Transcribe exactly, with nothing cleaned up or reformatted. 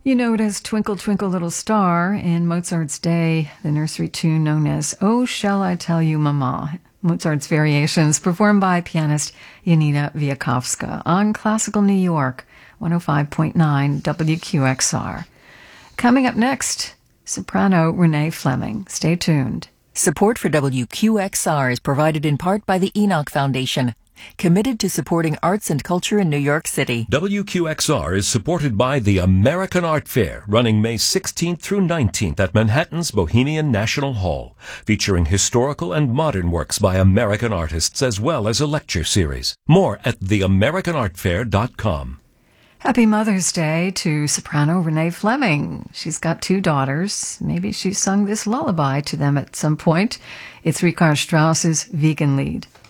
You know it as Twinkle Twinkle Little Star in Mozart's day, the nursery tune known as Oh Shall I Tell You Mama, Mozart's variations performed by pianist Janina Wiakowska on Classical New York, one oh five point nine W Q X R. Coming up next, soprano Renee Fleming. Stay tuned. Support for W Q X R is provided in part by the Enoch Foundation, committed to supporting arts and culture in New York City. W Q X R is supported by the American Art Fair, running May sixteenth through nineteenth at Manhattan's Bohemian National Hall, featuring historical and modern works by American artists as well as a lecture series. More at the american art fair dot com. Happy Mother's Day to soprano Renee Fleming. She's got two daughters. Maybe she sung this lullaby to them at some point. It's Richard Strauss's Wiegenlied.